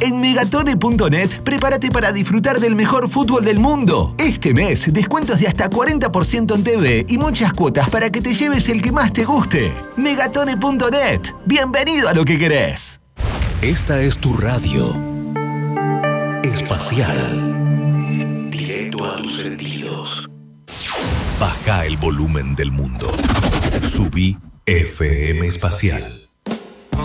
En Megatone.net, prepárate para disfrutar del mejor fútbol del mundo. Este mes, descuentos de hasta 40% en TV y muchas cuotas para que te lleves el que más te guste. Megatone.net. Bienvenido a lo que querés. Esta es tu radio espacial. Directo a tus sentidos. Baja el volumen del mundo. Subí FM Espacial.